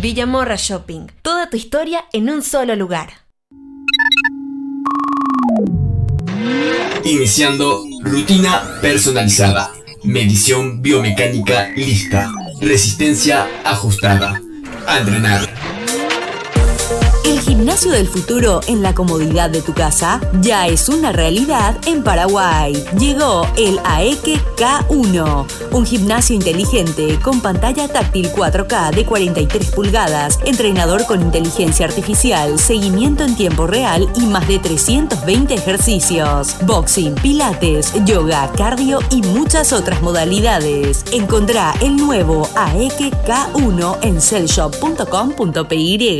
Villamorra Shopping. Toda tu historia en un solo lugar. Iniciando rutina personalizada. Medición biomecánica lista. Resistencia ajustada. A entrenar. El gimnasio del futuro en la comodidad de tu casa ya es una realidad en Paraguay. Llegó el AEKE K1, un gimnasio inteligente con pantalla táctil 4K de 43 pulgadas, entrenador con inteligencia artificial, seguimiento en tiempo real y más de 320 ejercicios. Boxing, pilates, yoga, cardio y muchas otras modalidades. Encontrá el nuevo AEKE K1 en cellshop.com.py.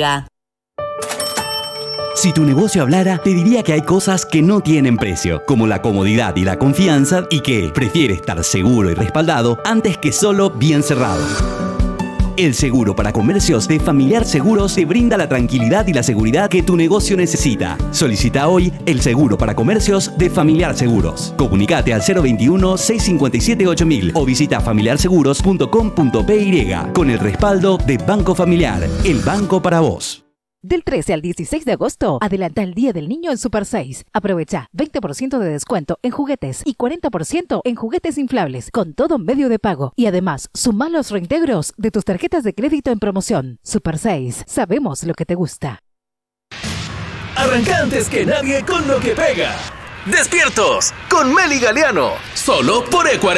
Si tu negocio hablara, te diría que hay cosas que no tienen precio, como la comodidad y la confianza, y que prefiere estar seguro y respaldado antes que solo bien cerrado. El seguro para comercios de Familiar Seguros te brinda la tranquilidad y la seguridad que tu negocio necesita. Solicita hoy el seguro para comercios de Familiar Seguros. Comunicate al 021-657-8000 o visita familiarseguros.com.py con el respaldo de Banco Familiar, el banco para vos. Del 13 al 16 de agosto, adelanta el Día del Niño en Super 6. Aprovecha 20% de descuento en juguetes y 40% en juguetes inflables, con todo medio de pago. Y además, suma los reintegros de tus tarjetas de crédito en promoción. Super 6, sabemos lo que te gusta. Arranca antes que nadie con lo que pega. Despiertos con Meli Galeano, solo por E40.